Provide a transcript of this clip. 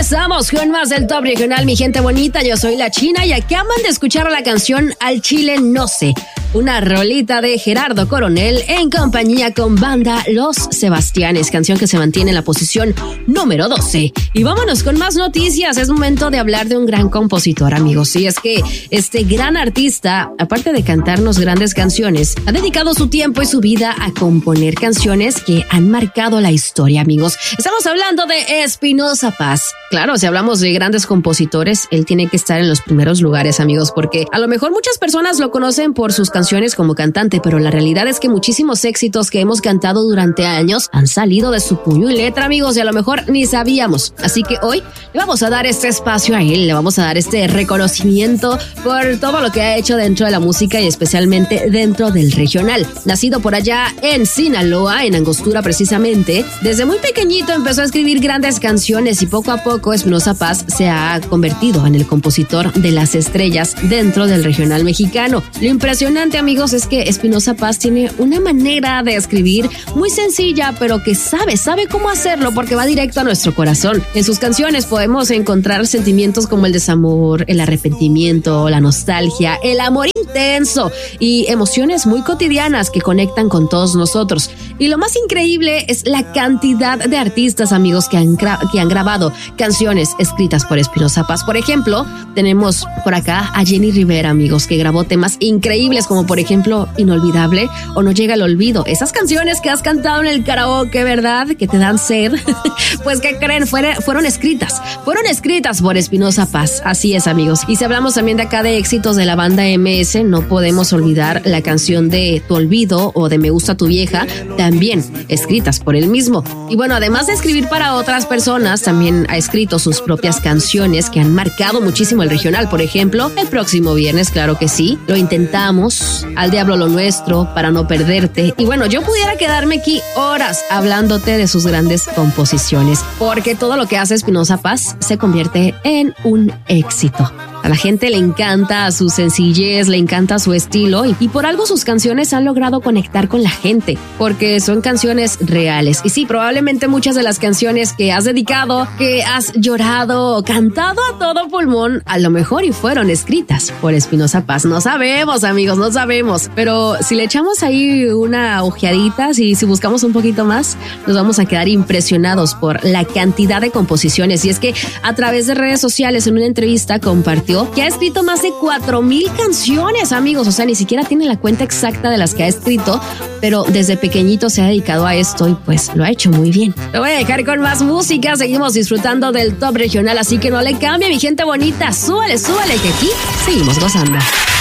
Regresamos con más del Top Regional, mi gente bonita. Yo soy la China y acaban de escuchar la canción Al Chile No Sé, una rolita de Gerardo Coronel en compañía con banda Los Sebastianes, canción que se mantiene en la posición número 12. Y vámonos con más noticias. Es momento de hablar de un gran compositor, amigos. Y es que este gran artista, aparte de cantarnos grandes canciones, ha dedicado su tiempo y su vida a componer canciones que han marcado la historia, amigos. Estamos hablando de Espinoza Paz. Claro, si hablamos de grandes compositores, él tiene que estar en los primeros lugares, amigos, porque a lo mejor muchas personas lo conocen por sus canciones como cantante, pero la realidad es que muchísimos éxitos que hemos cantado durante años han salido de su puño y letra, amigos, y a lo mejor ni sabíamos. Así que hoy le vamos a dar este espacio a él, le vamos a dar este reconocimiento por todo lo que ha hecho dentro de la música y especialmente dentro del regional. Nacido por allá en Sinaloa, en Angostura precisamente, desde muy pequeñito empezó a escribir grandes canciones y poco a poco Espinoza Paz se ha convertido en el compositor de las estrellas dentro del regional mexicano. Lo impresionante, amigos, es que Espinoza Paz tiene una manera de escribir muy sencilla, pero que sabe cómo hacerlo porque va directo a nuestro corazón. En sus canciones podemos encontrar sentimientos como el desamor, el arrepentimiento, la nostalgia, el amor intenso y emociones muy cotidianas que conectan con todos nosotros. Y lo más increíble es la cantidad de artistas, amigos, que han grabado canciones escritas por Espinoza Paz. Por ejemplo, tenemos por acá a Jenny Rivera, amigos, que grabó temas increíbles como por ejemplo Inolvidable o No Llega el Olvido. Esas canciones que has cantado en el karaoke, ¿verdad? Que te dan sed. Pues ¿qué creen? Fueron escritas por Espinoza Paz. Así es, amigos. Y si hablamos también de acá de éxitos de la banda MS, no podemos olvidar la canción de Tu Olvido o de Me Gusta Tu Vieja, también escritas por él mismo. Y bueno, además de escribir para otras personas, también ha escrito sus propias canciones que han marcado muchísimo el regional. Por ejemplo, El Próximo Viernes, claro que sí, Lo Intentamos, Al Diablo Lo Nuestro, Para No Perderte. Y bueno, yo pudiera quedarme aquí horas hablándote de sus grandes composiciones, porque todo lo que hace Espinoza Paz se convierte en un éxito. A la gente le encanta su sencillez, le encanta su estilo y por algo sus canciones han logrado conectar con la gente, porque son canciones reales. Y sí, probablemente muchas de las canciones que has dedicado, que has llorado, cantado a todo pulmón, a lo mejor y fueron escritas por Espinoza Paz. No sabemos, amigos, no sabemos. Pero si le echamos ahí una ojeadita, si buscamos un poquito más, nos vamos a quedar impresionados por la cantidad de composiciones. Y es que a través de redes sociales, en una entrevista, compartió que ha escrito más de 4,000 canciones, amigos. O sea, ni siquiera tiene la cuenta exacta de las que ha escrito, pero desde pequeñito se ha dedicado a esto y pues lo ha hecho muy bien. Lo voy a dejar con más música. Seguimos disfrutando del Top Regional, así que no le cambie, mi gente bonita. Súbale, que aquí seguimos gozando.